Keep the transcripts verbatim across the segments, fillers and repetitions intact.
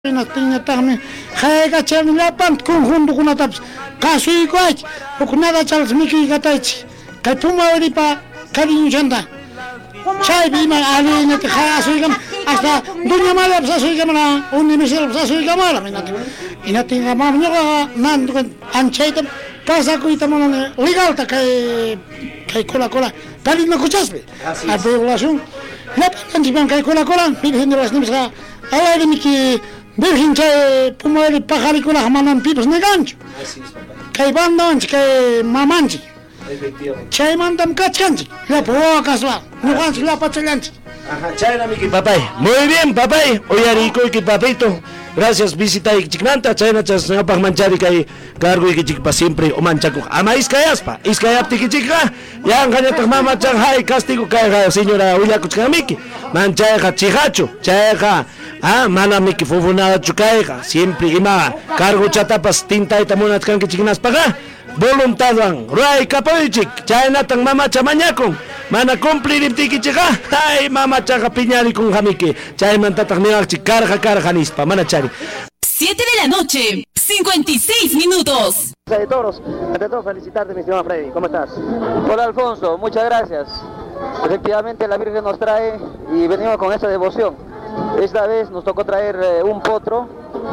Tinatami hayga chalnilapan conjunto kunataps kasuykuach ukunada chalas miki gataichi kay pumawripa cariño chanta chaypi ima alinati hayasuygam hasta doña mala psasuygamana unimisel psasuygamala minati inatinga mamñoga nandu anchaytam pasakuyta manane legalta kay kay cola cola palina kuchaspe a población la pantipan kay cola cola virgen de las nieves ala de miki Virgen chay pumari pajaricula manan pipos negancho. Kay bandanch kay mamanchi. Chay mandam kachanchi. La poa kaswa. Nuganchi la pachanchi. Ajá, chay na miki papay. Muy bien, papay. Oyari ko ki papito. Gracias visita y chikmanta chayna chas ngapag manchari kay cargo y chikpa siempre o manchaco. Ama iskayaspa. Iskayapti ki chikha. Yang kanya tak mama chang hay castigo kay señora Uyaku chkamiki. Manchayja chihacho. Chayja Ah, mana miki fufuna chukaiga, siempre ima cargo chatapas tinta ita monat kan kichinas paga. Voluntadwan, ruay kapoichik, chayna tang mama chamañakon. Mana cumplir tiki chiga. Ay, mama chaga piñari con jamiki. Chay mantatag niakchi carga carga nispa, mana chari. siete de la noche, cincuenta y seis minutos. De toros, ante todo felicitarte, mi estimado Freddy, ¿cómo estás? Hola Alfonso, muchas gracias. Efectivamente la Virgen nos trae y venimos con esa devoción. Esta vez nos tocó traer eh, un potro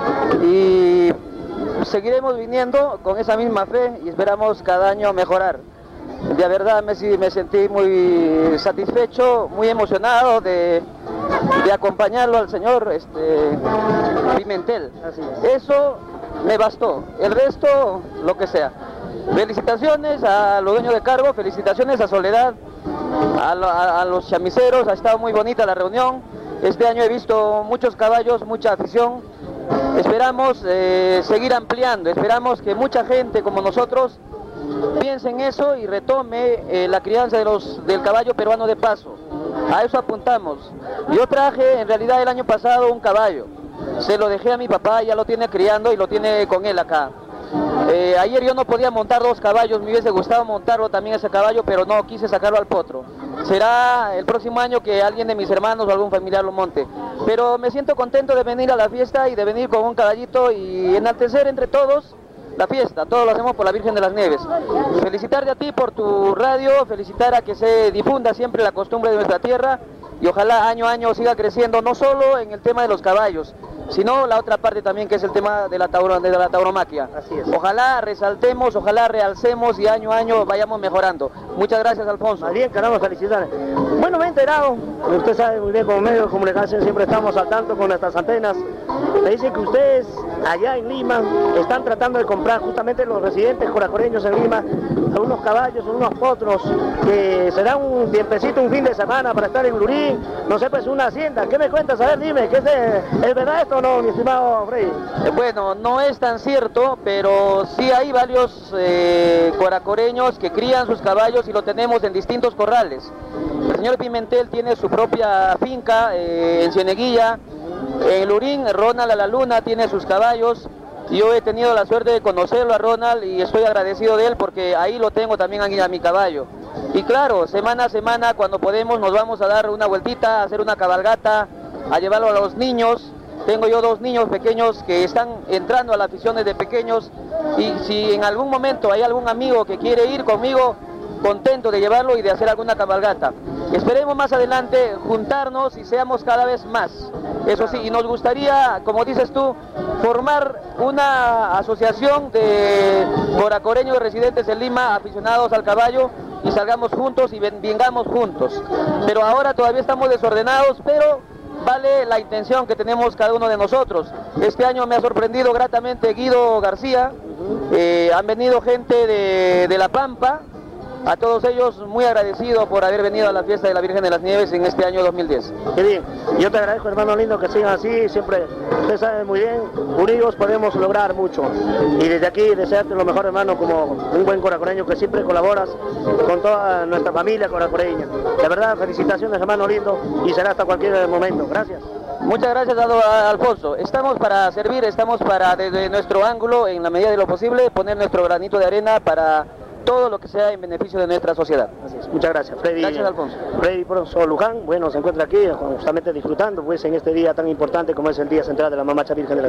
y seguiremos viniendo con esa misma fe y esperamos cada año mejorar. De verdad me, me sentí muy satisfecho, muy emocionado de, de acompañarlo al señor este, Pimentel. Así es. Eso me bastó, el resto lo que sea. Felicitaciones a los dueños de cargo, felicitaciones a Soledad, a, a, a los chamiceros, ha estado muy bonita la reunión. Este año he visto muchos caballos, mucha afición. Esperamos eh, seguir ampliando, esperamos que mucha gente como nosotros piense en eso y retome eh, la crianza de los, del caballo peruano de paso. A eso apuntamos. Yo traje en realidad el año pasado un caballo. Se lo dejé a mi papá, ya lo tiene criando y lo tiene con él acá. Eh, ayer yo no podía montar dos caballos, me hubiese gustado montarlo también ese caballo, pero no, quise sacarlo al potro. Será el próximo año que alguien de mis hermanos o algún familiar lo monte. Pero me siento contento de venir a la fiesta y de venir con un caballito y enaltecer entre todos la fiesta. Todos lo hacemos por la Virgen de las Nieves. Felicitarte a ti por tu radio, felicitar a que se difunda siempre la costumbre de nuestra tierra y ojalá año a año siga creciendo, no solo en el tema de los caballos, sino la otra parte también que es el tema de la, tauro, de la tauromaquia. Así es. Ojalá resaltemos, ojalá realcemos y año a año vayamos mejorando. Muchas gracias, Alfonso. Más bien, caramba, felicidades. Bueno, me he enterado, usted sabe muy bien, como medio de comunicación siempre estamos al tanto con nuestras antenas. Me dicen que ustedes allá en Lima están tratando de comprar justamente los residentes coracoreños en Lima algunos caballos, unos potros que serán un tiempecito, un fin de semana para estar en Lurín, no sé, pues una hacienda. ¿Qué me cuentas? A ver, dime, ¿qué es, ¿es verdad esto o no, mi estimado Freddy? Eh, bueno, no es tan cierto, pero sí hay varios eh, coracoreños que crían sus caballos y lo tenemos en distintos corrales. El señor Pimentel tiene su propia finca eh, en Cieneguilla. En Lurín, Ronald a la Luna tiene sus caballos. Yo he tenido la suerte de conocerlo a Ronald y estoy agradecido de él porque ahí lo tengo también a, a mi caballo. Y claro, semana a semana cuando podemos nos vamos a dar una vueltita, a hacer una cabalgata, a llevarlo a los niños. Tengo yo dos niños pequeños que están entrando a la afición desde pequeños y si en algún momento hay algún amigo que quiere ir conmigo, contento de llevarlo y de hacer alguna cabalgata. Esperemos más adelante juntarnos y seamos cada vez más. Eso sí, y nos gustaría, como dices tú, formar una asociación de coracoreños residentes en Lima, aficionados al caballo, y salgamos juntos y vengamos juntos. Pero ahora todavía estamos desordenados, pero vale la intención que tenemos cada uno de nosotros. Este año me ha sorprendido gratamente Guido García, eh, han venido gente de, de La Pampa. A todos ellos muy agradecido por haber venido a la fiesta de la Virgen de las Nieves en este año dos mil diez. Qué bien, yo te agradezco, hermano lindo, que sigan así, siempre, usted sabe muy bien, unidos podemos lograr mucho. Y desde aquí desearte lo mejor, hermano, como un buen coracoreño que siempre colaboras con toda nuestra familia coracoreña. De verdad, felicitaciones, hermano lindo, y será hasta cualquier momento. Gracias. Muchas gracias, a Alfonso. Estamos para servir, estamos para, desde nuestro ángulo, en la medida de lo posible, poner nuestro granito de arena para todo lo que sea en beneficio de nuestra sociedad. Así es. Muchas gracias, Freddy. Gracias, Alfonso. Freddy Pronto Luján, bueno, se encuentra aquí justamente disfrutando pues en este día tan importante como es el Día Central de la Mamacha Virgen de la